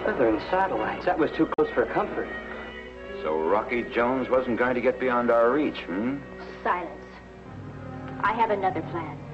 Weather and satellites. That was too close for comfort. So Rocky Jones wasn't going to get beyond our reach, hmm? Silence. I have another plan.